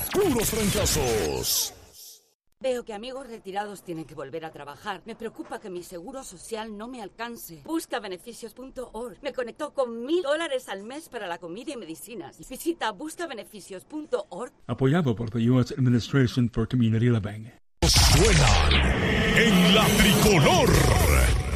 puros trancazos. Veo que amigos retirados tienen que volver a trabajar. Me preocupa que mi seguro social no me alcance. Busca beneficios.org. Me conectó con $1,000 al mes para la comida y medicinas. Visita buscabeneficios.org. Apoyado por the U.S. Administration for Community Living. Suenan en la tricolor.